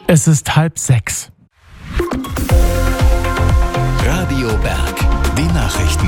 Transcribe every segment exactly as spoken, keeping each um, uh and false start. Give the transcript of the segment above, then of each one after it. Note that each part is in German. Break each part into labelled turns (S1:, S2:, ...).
S1: Es ist halb sechs.
S2: Radio Berg, die Nachrichten.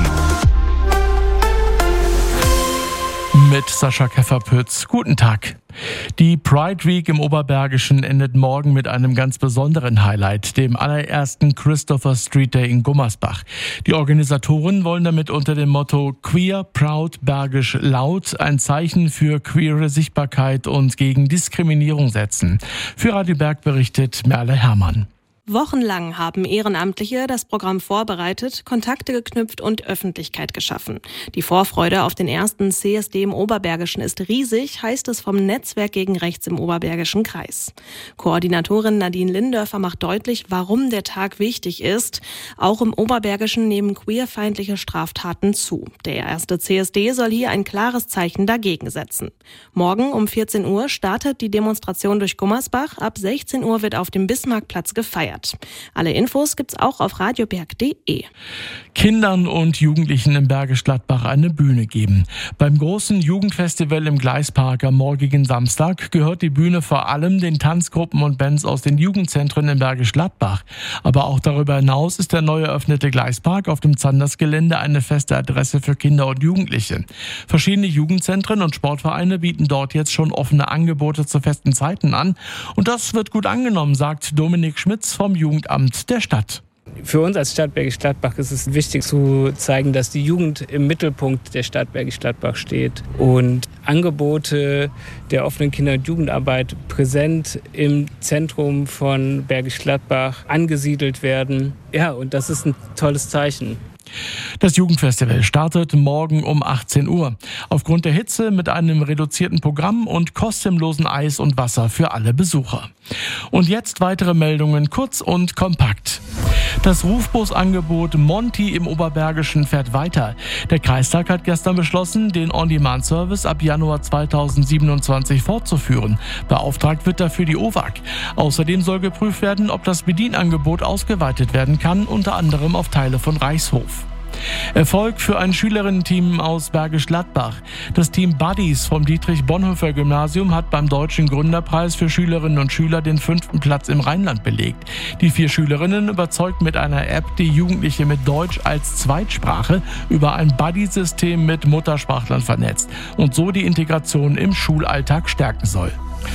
S1: Mit Sascha Kefferpütz. Guten Tag. Die Pride Week im Oberbergischen endet morgen mit einem ganz besonderen Highlight, dem allerersten Christopher Street Day in Gummersbach. Die Organisatoren wollen damit unter dem Motto Queer, Proud, Bergisch, Laut ein Zeichen für queere Sichtbarkeit und gegen Diskriminierung setzen. Für Radio Berg berichtet Merle Herrmann.
S3: Wochenlang haben Ehrenamtliche das Programm vorbereitet, Kontakte geknüpft und Öffentlichkeit geschaffen. Die Vorfreude auf den ersten C S D im Oberbergischen ist riesig, heißt es vom Netzwerk gegen Rechts im Oberbergischen Kreis. Koordinatorin Nadine Lindörfer macht deutlich, warum der Tag wichtig ist. Auch im Oberbergischen nehmen queerfeindliche Straftaten zu. Der erste C S D soll hier ein klares Zeichen dagegen setzen. Morgen um vierzehn Uhr startet die Demonstration durch Gummersbach. Ab sechzehn Uhr wird auf dem Bismarckplatz gefeiert. Alle Infos gibt's auch auf radioberg punkt de.
S1: Kindern und Jugendlichen im Bergisch Gladbach eine Bühne geben. Beim großen Jugendfestival im Gleispark am morgigen Samstag gehört die Bühne vor allem den Tanzgruppen und Bands aus den Jugendzentren im Bergisch Gladbach. Aber auch darüber hinaus ist der neu eröffnete Gleispark auf dem Zandersgelände eine feste Adresse für Kinder und Jugendliche. Verschiedene Jugendzentren und Sportvereine bieten dort jetzt schon offene Angebote zu festen Zeiten an. Und das wird gut angenommen, sagt Dominik Schmitz vom Jugendamt der Stadt.
S4: Für uns als Stadt Bergisch Gladbach ist es wichtig zu zeigen, dass die Jugend im Mittelpunkt der Stadt Bergisch Gladbach steht und Angebote der offenen Kinder- und Jugendarbeit präsent im Zentrum von Bergisch Gladbach angesiedelt werden. Ja, und das ist ein tolles Zeichen.
S1: Das Jugendfestival startet morgen um achtzehn Uhr. Aufgrund der Hitze mit einem reduzierten Programm und kostenlosen Eis und Wasser für alle Besucher. Und jetzt weitere Meldungen kurz und kompakt. Das Rufbusangebot Monty im Oberbergischen fährt weiter. Der Kreistag hat gestern beschlossen, den On-Demand-Service ab Januar zweitausendsiebenundzwanzig fortzuführen. Beauftragt wird dafür die O W A G. Außerdem soll geprüft werden, ob das Bedienangebot ausgeweitet werden kann, unter anderem auf Teile von Reichshof. Erfolg für ein Schülerinnen-Team aus Bergisch Gladbach. Das Team Buddies vom Dietrich-Bonhoeffer-Gymnasium hat beim Deutschen Gründerpreis für Schülerinnen und Schüler den fünften Platz im Rheinland belegt. Die vier Schülerinnen überzeugt mit einer App die Jugendliche mit Deutsch als Zweitsprache über ein Buddy-System mit Muttersprachlern vernetzt und so die Integration im Schulalltag stärken soll.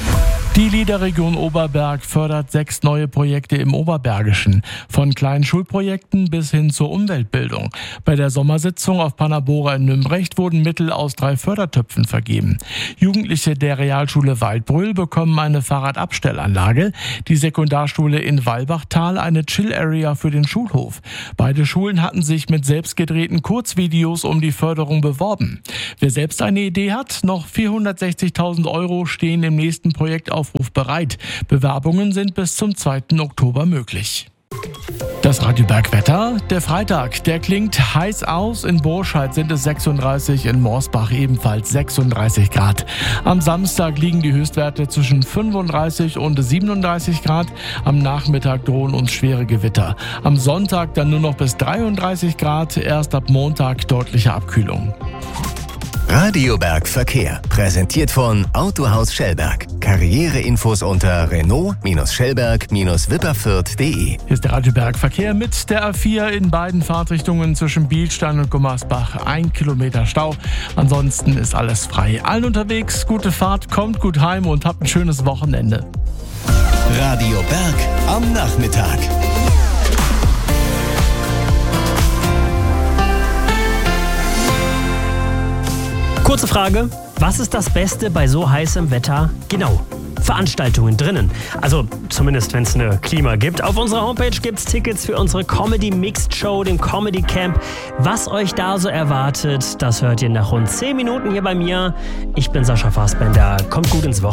S1: Die LEADER-Region Oberberg fördert sechs neue Projekte im Oberbergischen. Von kleinen Schulprojekten bis hin zur Umweltbildung. Bei der Sommersitzung auf Panabora in Nümbrecht wurden Mittel aus drei Fördertöpfen vergeben. Jugendliche der Realschule Waldbröl bekommen eine Fahrradabstellanlage. Die Sekundarschule in Walbachtal eine Chill-Area für den Schulhof. Beide Schulen hatten sich mit selbstgedrehten Kurzvideos um die Förderung beworben. Wer selbst eine Idee hat, noch vierhundertsechzigtausend Euro stehen im nächsten Projekt auf Aufruf bereit. Bewerbungen sind bis zum zweiten Oktober möglich. Das Radio Berg Wetter. Der Freitag, der klingt heiß aus. In Burscheid sind es sechsunddreißig, in Morsbach ebenfalls sechsunddreißig Grad. Am Samstag liegen die Höchstwerte zwischen fünfunddreißig und siebenunddreißig Grad. Am Nachmittag drohen uns schwere Gewitter. Am Sonntag dann nur noch bis dreiunddreißig Grad. Erst ab Montag deutliche Abkühlung.
S2: Radio Berg Verkehr, präsentiert von Autohaus Schellberg. Karriereinfos unter Renault-Schellberg-Wipperfürth punkt de.
S1: Hier ist der Radio Berg Verkehr mit der A vier in beiden Fahrtrichtungen zwischen Bielstein und Gummersbach. Ein Kilometer Stau. Ansonsten ist alles frei. Allen unterwegs, gute Fahrt, kommt gut heim und habt ein schönes Wochenende.
S2: Radio Berg am Nachmittag.
S5: Kurze Frage, was ist das Beste bei so heißem Wetter? Genau, Veranstaltungen drinnen. Also zumindest, wenn es eine Klima gibt. Auf unserer Homepage gibt es Tickets für unsere Comedy Mixed Show, dem Comedy Camp. Was euch da so erwartet, das hört ihr nach rund zehn Minuten hier bei mir. Ich bin Sascha Fassbender. Kommt gut ins Wochenende.